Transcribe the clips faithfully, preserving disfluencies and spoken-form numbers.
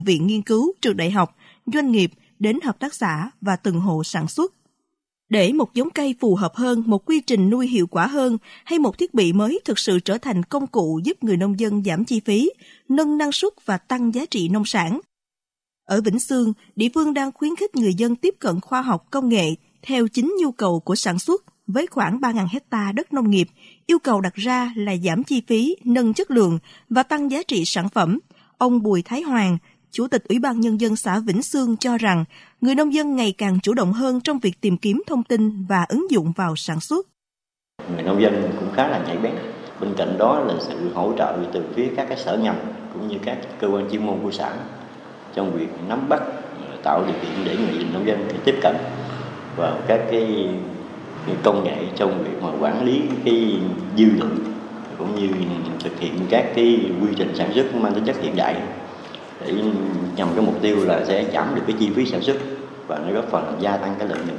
viện nghiên cứu, trường đại học, doanh nghiệp đến hợp tác xã và từng hộ sản xuất. Để một giống cây phù hợp hơn, một quy trình nuôi hiệu quả hơn hay một thiết bị mới thực sự trở thành công cụ giúp người nông dân giảm chi phí, nâng năng suất và tăng giá trị nông sản. Ở Vĩnh Xương, địa phương đang khuyến khích người dân tiếp cận khoa học công nghệ theo chính nhu cầu của sản xuất với khoảng ba nghìn hectare đất nông nghiệp. Yêu cầu đặt ra là giảm chi phí, nâng chất lượng và tăng giá trị sản phẩm. Ông Bùi Thái Hoàng, Chủ tịch Ủy ban Nhân dân xã Vĩnh Xương cho rằng người nông dân ngày càng chủ động hơn trong việc tìm kiếm thông tin và ứng dụng vào sản xuất. Người nông dân cũng khá là nhạy bén. Bên cạnh đó là sự hỗ trợ từ phía các cái sở ngành cũng như các cơ quan chuyên môn của xã trong việc nắm bắt, tạo điều kiện để người nông dân tiếp cận vào các cái công nghệ trong việc mà quản lý cái dư lượng cũng như thực hiện các cái quy trình sản xuất mang tính chất hiện đại để nhằm cái mục tiêu là sẽ giảm được cái chi phí sản xuất và nó góp phần gia tăng cái lợi nhuận.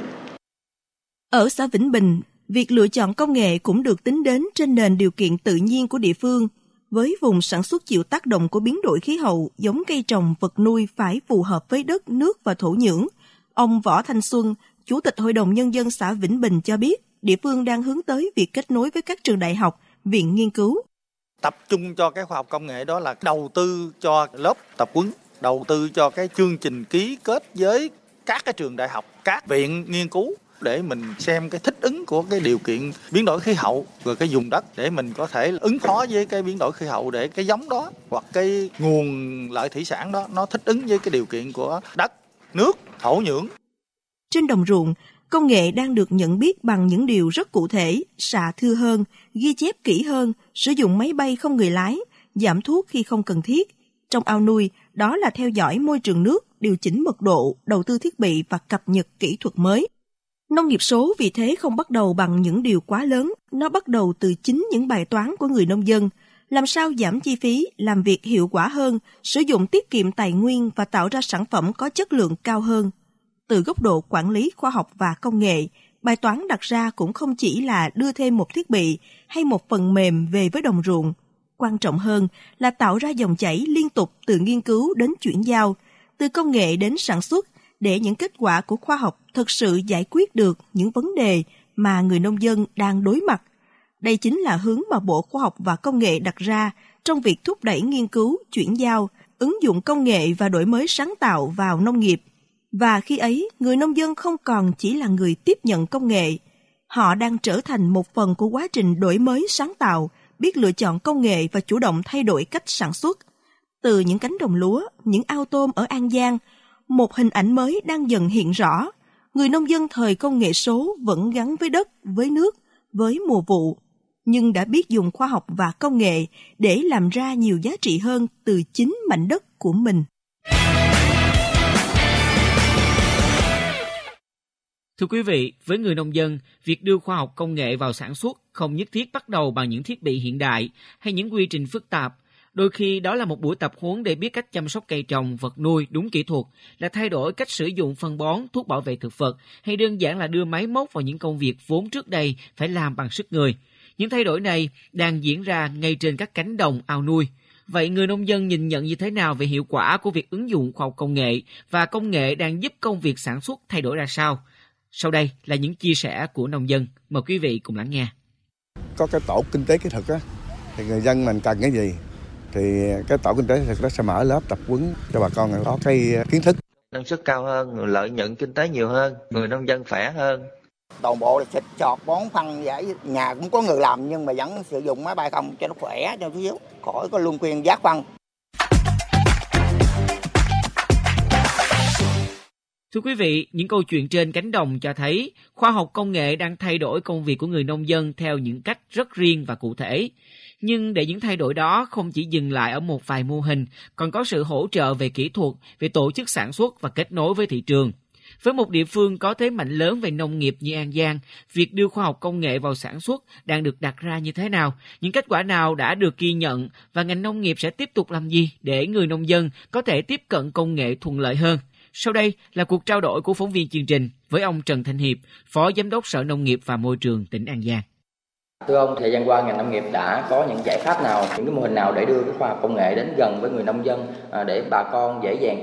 Ở xã Vĩnh Bình, việc lựa chọn công nghệ cũng được tính đến trên nền điều kiện tự nhiên của địa phương. Với vùng sản xuất chịu tác động của biến đổi khí hậu, giống cây trồng, vật nuôi phải phù hợp với đất, nước và thổ nhưỡng. Ông Võ Thanh Xuân, Chủ tịch Hội đồng Nhân dân xã Vĩnh Bình cho biết, địa phương đang hướng tới việc kết nối với các trường đại học, viện nghiên cứu. Tập trung cho cái khoa học công nghệ đó là đầu tư cho lớp tập huấn, đầu tư cho cái chương trình ký kết với các cái trường đại học, các viện nghiên cứu để mình xem cái thích ứng của cái điều kiện biến đổi khí hậu rồi cái vùng đất để mình có thể ứng phó với cái biến đổi khí hậu để cái giống đó hoặc cái nguồn lợi thủy sản đó nó thích ứng với cái điều kiện của đất, nước, thổ nhưỡng. Trên đồng ruộng, công nghệ đang được nhận biết bằng những điều rất cụ thể, xạ thưa hơn, ghi chép kỹ hơn, sử dụng máy bay không người lái, giảm thuốc khi không cần thiết. Trong ao nuôi, đó là theo dõi môi trường nước, điều chỉnh mật độ, đầu tư thiết bị và cập nhật kỹ thuật mới. Nông nghiệp số vì thế không bắt đầu bằng những điều quá lớn, nó bắt đầu từ chính những bài toán của người nông dân. Làm sao giảm chi phí, làm việc hiệu quả hơn, sử dụng tiết kiệm tài nguyên và tạo ra sản phẩm có chất lượng cao hơn. Từ góc độ quản lý khoa học và công nghệ, bài toán đặt ra cũng không chỉ là đưa thêm một thiết bị hay một phần mềm về với đồng ruộng. Quan trọng hơn là tạo ra dòng chảy liên tục từ nghiên cứu đến chuyển giao, từ công nghệ đến sản xuất, để những kết quả của khoa học thực sự giải quyết được những vấn đề mà người nông dân đang đối mặt. Đây chính là hướng mà Bộ Khoa học và Công nghệ đặt ra trong việc thúc đẩy nghiên cứu, chuyển giao, ứng dụng công nghệ và đổi mới sáng tạo vào nông nghiệp. Và khi ấy, người nông dân không còn chỉ là người tiếp nhận công nghệ. Họ đang trở thành một phần của quá trình đổi mới sáng tạo, biết lựa chọn công nghệ và chủ động thay đổi cách sản xuất. Từ những cánh đồng lúa, những ao tôm ở An Giang, một hình ảnh mới đang dần hiện rõ. Người nông dân thời công nghệ số vẫn gắn với đất, với nước, với mùa vụ, nhưng đã biết dùng khoa học và công nghệ để làm ra nhiều giá trị hơn từ chính mảnh đất của mình. Thưa quý vị, với người nông dân, việc đưa khoa học công nghệ vào sản xuất không nhất thiết bắt đầu bằng những thiết bị hiện đại hay những quy trình phức tạp. Đôi khi đó là một buổi tập huấn để biết cách chăm sóc cây trồng, vật nuôi đúng kỹ thuật, là thay đổi cách sử dụng phân bón, thuốc bảo vệ thực vật, hay đơn giản là đưa máy móc vào những công việc vốn trước đây phải làm bằng sức người. Những thay đổi này đang diễn ra ngay trên các cánh đồng, ao nuôi. Vậy người nông dân nhìn nhận như thế nào về hiệu quả của việc ứng dụng khoa học công nghệ và công nghệ đang giúp công việc sản xuất thay đổi ra sao? Sau đây là những chia sẻ của nông dân. Mời quý vị cùng lắng nghe. Có cái tổ kinh tế kỹ thuật á, thì người dân mình cần cái gì? Thì cái tổ kinh tế kỹ thuật đó sẽ mở lớp tập huấn cho bà con có cái kiến thức. Năng suất cao hơn, lợi nhuận kinh tế nhiều hơn, người nông dân khỏe hơn. Toàn bộ là xịt chọt bón phân giải, nhà cũng có người làm nhưng mà vẫn sử dụng máy bay không cho nó khỏe cho chút xíu, khỏi có luân phiên giác phân. Thưa quý vị, những câu chuyện trên cánh đồng cho thấy khoa học công nghệ đang thay đổi công việc của người nông dân theo những cách rất riêng và cụ thể. Nhưng để những thay đổi đó không chỉ dừng lại ở một vài mô hình, còn có sự hỗ trợ về kỹ thuật, về tổ chức sản xuất và kết nối với thị trường. Với một địa phương có thế mạnh lớn về nông nghiệp như An Giang, việc đưa khoa học công nghệ vào sản xuất đang được đặt ra như thế nào? Những kết quả nào đã được ghi nhận và ngành nông nghiệp sẽ tiếp tục làm gì để người nông dân có thể tiếp cận công nghệ thuận lợi hơn? Sau đây là cuộc trao đổi của phóng viên chương trình với ông Trần Thanh Hiệp, Phó Giám đốc Sở Nông nghiệp và Môi trường tỉnh An Giang. Thưa ông, thời gian qua ngành nông nghiệp đã có những giải pháp nào, những cái mô hình nào để đưa cái khoa học công nghệ đến gần với người nông dân để bà con dễ dàng